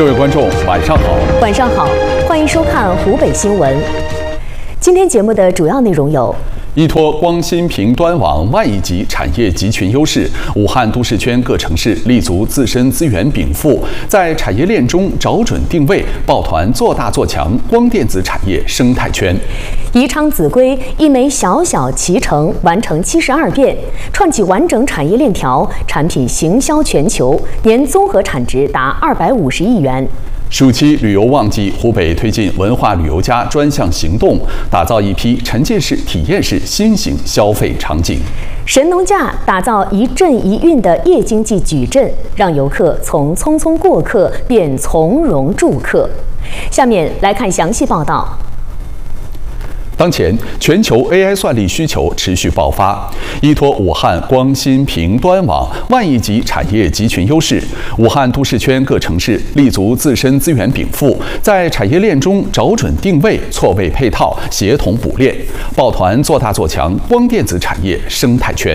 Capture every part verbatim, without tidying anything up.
各位观众，晚上好。 晚上好，欢迎收看湖北新闻。今天节目的主要内容有： 依托光芯屏端网万亿级产业集群优势，武汉都市圈各城市立足自身资源禀赋，在产业链中找准定位，抱团做大做强光电子产业生态圈。 宜昌秭归一枚小小脐橙完成七十二变，串起完整产业链条，产品行销全球，年综合产值达二百五十亿元。 暑期旅游旺季，湖北推进文化旅游加专项行动，打造一批沉浸式、体验式新型消费场景。 神农架打造一镇一韵的夜经济矩阵，让游客从匆匆过客变从容住客。下面来看详细报道。 当前，全球 A I 算力需求持续爆发，依托武汉光芯屏端网万亿级产业集群优势，武汉都市圈各城市立足自身资源禀赋，在产业链中找准定位、错位配套、协同补链，抱团做大做强光电子产业生态圈。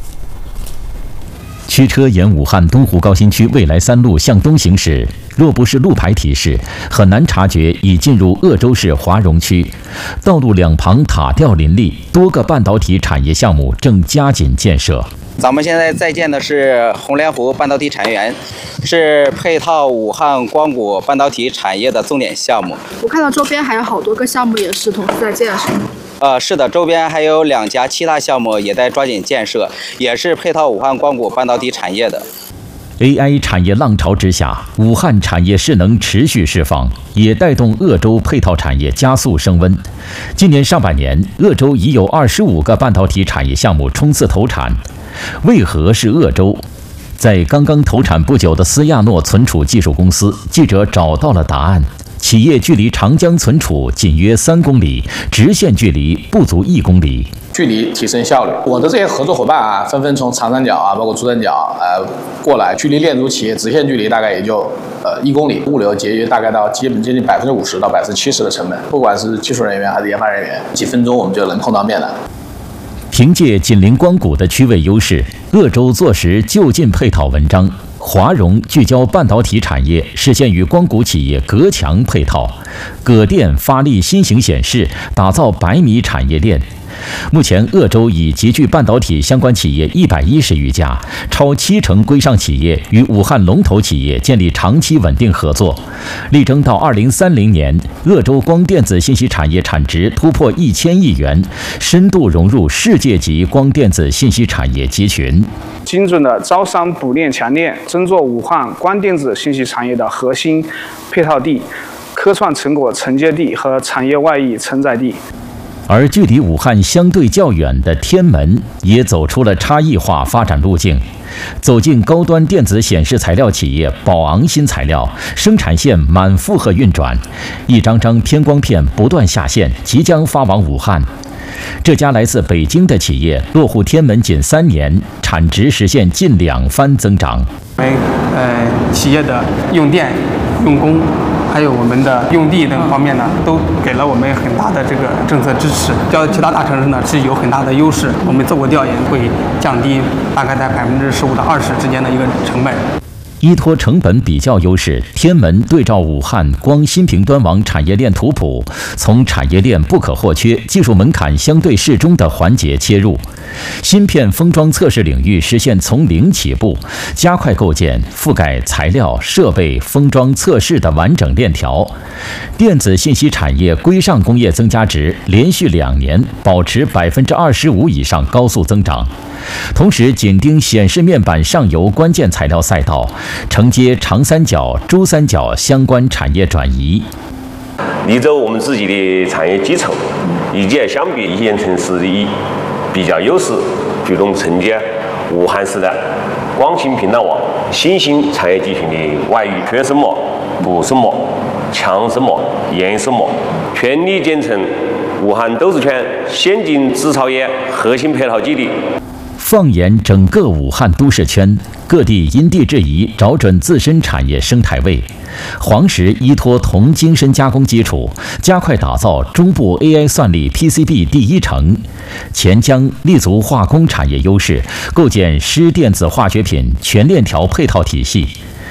驱车沿武汉东湖高新区未来三路向东行驶，若不是路牌提示，很难察觉已进入鄂州市华容区。道路两旁塔吊林立，多个半导体产业项目正加紧建设。 咱们现在在建的是红莲湖半导体产业园，是配套武汉光谷半导体产业的重点项目。 我看到周边还有好多个项目也是同时在建设。 呃，是的，周边还有两家其他项目也在抓紧建设，也是配套武汉光谷半导体产业的。 A I 产业浪潮之下，武汉产业势能持续释放，也带动鄂州配套产业加速升温。今年上半年，鄂州已有二十五个半导体产业项目冲刺投产。为何是鄂州？在刚刚投产不久的斯亚诺存储技术公司，记者找到了答案。企业距离长江存储仅约三公里，直线距离不足一公里。 距离提升效率，我的这些合作伙伴啊，纷纷从长三角啊，包括珠三角呃过来，距离链路企业直线距离大概也就呃一公里，物流节约大概到基本接近百分之五十到百分之七十的成本，不管是技术人员还是研发人员，几分钟我们就能碰到面了。 凭借紧邻光谷的区位优势，鄂州坐实就近配套文章。华容聚焦半导体产业，实现与光谷企业隔墙配套，葛电发力新型显示，打造百米产业链。目前，鄂州已集聚半导体相关企业一百一十余家，超七成规上企业与武汉龙头企业建立长期稳定合作，力争到二零三零年，鄂州光电子信息产业产值突破一千亿元，深度融入世界级光电子信息产业集群。 精准的招商补链强链，争做武汉光电子信息产业的核心配套地、科创成果承接地和产业外溢承载地。 而距离武汉相对较远的天门也走出了差异化发展路径，走进高端电子显示材料企业宝昂新材料，生产线满负荷运转，一张张偏光片不断下线，即将发往武汉。这家来自北京的企业落户天门仅三年，产值实现近两番增长。 我们呃企业的用电、用工，还有我们的用地等方面呢，都给了我们很大的这个政策支持。较其他大城市呢是有很大的优势。我们做过调研，会降低大概在百分之十五到二十之间的一个成本。 依托成本比较优势，天门对照武汉光芯屏端网产业链图谱，从产业链不可或缺、技术门槛相对适中的环节切入，芯片封装测试领域实现从零起步，加快构建覆盖材料、设备、封装、测试的完整链条。电子信息产业规上工业增加值连续两年保持百分之二十五以上高速增长。同时紧盯显示面板上游关键材料赛道，承接长三角、珠三角相关产业转移， 立着我们自己的产业基础，以及相比一线城市的比较优势，主动承接武汉市的光芯屏端网新兴产业集群的外溢，缺什么补什么，强什么严什么，全力建成武汉都市圈先进制造业核心配套基地。 放眼整个武汉都市圈，各地因地制宜，找准自身产业生态位。黄石依托铜精深加工基础，加快打造中部 A I 算力 P C B 第一城；钱江立足化工产业优势，构建湿电子化学品全链条配套体系。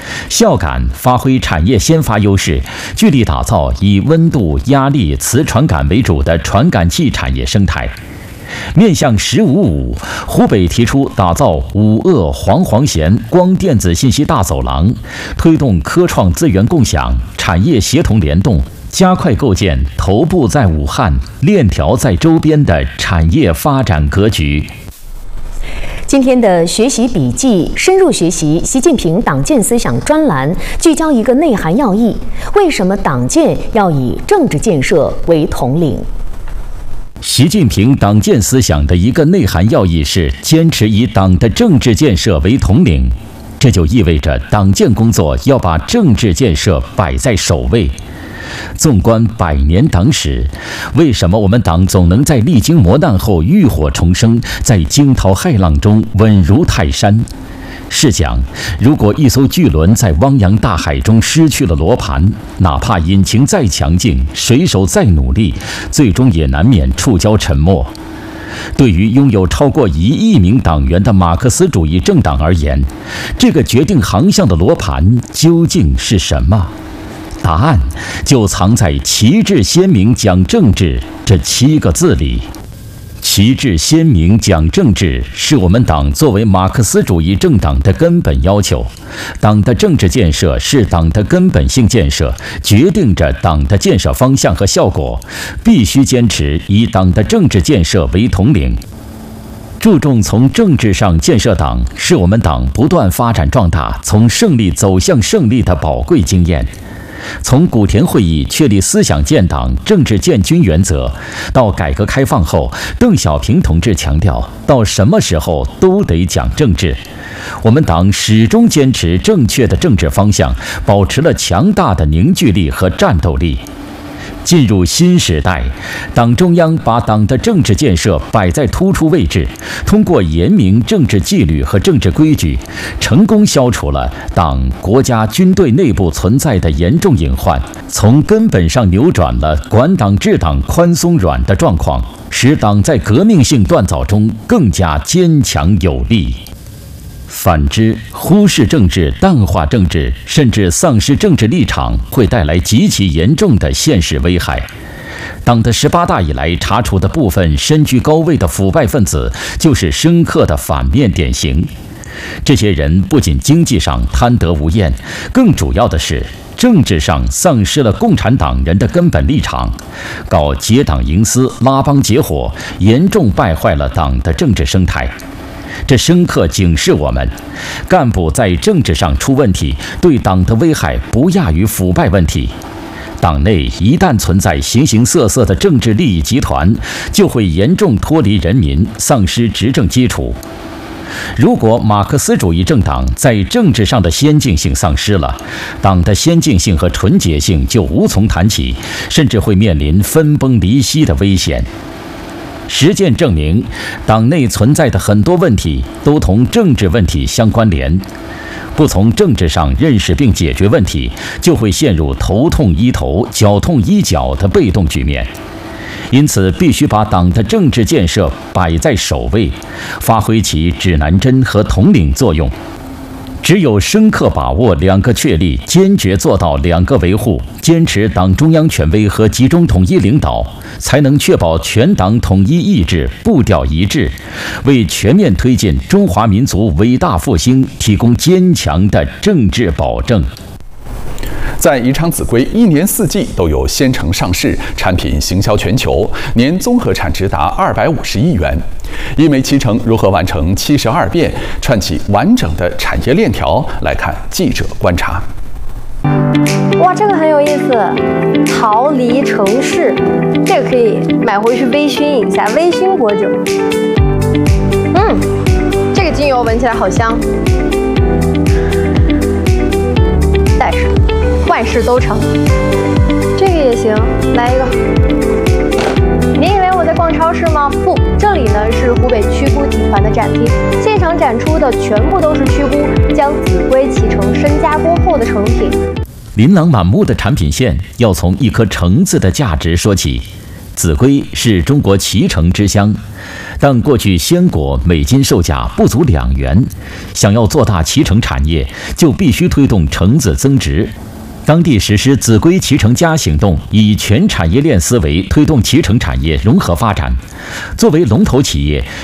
效感发挥产业先发优势，聚力打造以温度、压力、磁传感为主的传感器产业生态。面向“十五五”，湖北提出打造五鄂黄黄咸光电子信息大走廊，推动科创资源共享、产业协同联动，加快构建头部在武汉、链条在周边的产业发展格局。 今天的学习笔记深入学习习近平党建思想专栏，聚焦一个内涵要义：为什么党建要以政治建设为统领？ 习近平党建思想的一个内涵要义是坚持以党的政治建设为统领，这就意味着党建工作要把政治建设摆在首位。纵观百年党史，为什么我们党总能在历经磨难后浴火重生，在惊涛骇浪中稳如泰山？试想，如果一艘巨轮在汪洋大海中失去了罗盘，哪怕引擎再强劲，水手再努力，最终也难免触礁沉没。对于拥有超过一亿名党员的马克思主义政党而言，这个决定航向的罗盘究竟是什么？答案就藏在“旗帜鲜明讲政治”这七个字里。旗帜鲜明讲政治是我们党作为马克思主义政党的根本要求。党的政治建设是党的根本性建设，决定着党的建设方向和效果，必须坚持以党的政治建设为统领。注重从政治上建设党，是我们党不断发展壮大、从胜利走向胜利的宝贵经验。从古田会议确立思想建党、政治建军原则，到改革开放后邓小平同志强调，到什么时候都得讲政治。我们党始终坚持正确的政治方向，保持了强大的凝聚力和战斗力。进入新时代，党中央把党的政治建设摆在突出位置，通过严明政治纪律和政治规矩，成功消除了党、国家、军队内部存在的严重隐患，从根本上扭转了管党治党宽松软的状况，使党在革命性锻造中更加坚强有力。反之，忽视政治、淡化政治，甚至丧失政治立场，会带来极其严重的现实危害。党的十八大以来查处的部分身居高位的腐败分子，就是深刻的反面典型。这些人不仅经济上贪得无厌，更主要的是政治上丧失了共产党人的根本立场，搞结党营私、拉帮结伙，严重败坏了党的政治生态。这深刻警示我们，干部在政治上出问题，对党的危害不亚于腐败问题。党内一旦存在形形色色的政治利益集团，就会严重脱离人民，丧失执政基础。如果马克思主义政党在政治上的先进性丧失了，党的先进性和纯洁性就无从谈起，甚至会面临分崩离析的危险。实践证明，党内存在的很多问题都同政治问题相关联。不从政治上认识并解决问题，就会陷入头痛医头、脚痛医脚的被动局面。因此，必须把党的政治建设摆在首位，发挥其指南针和统领作用。只有深刻把握两个确立，坚决做到两个维护，坚持党中央权威和集中统一领导，才能确保全党统一意志、步调一致，为全面推进中华民族伟大复兴提供坚强的政治保证。 在宜昌秭归，一年四季都有鲜橙上市，产品行销全球，年综合产值达二百五十亿元。一枚脐橙如何完成七十二变，串起完整的产业链条？来看记者观察。 哇，这个很有意思，桃梨橙柿，这个可以买回去微醺一下，微醺果酒。嗯，这个精油闻起来好香。带上，万事都成。这个也行，来一个。你以为我在逛超市吗？不，这里呢是湖北曲姑集团的展厅，现场展出的全部都是曲姑将秭归脐橙深加工后的成品。 琳琅满目的产品线要从一颗橙子的价值说起。 秭归是中国脐橙之乡，但过去鲜果每斤售价不足两元，想要做大脐橙产业，就必须推动橙子增值。当地实施秭归脐橙家行动，以全产业链思维推动脐橙产业融合发展。作为龙头企业，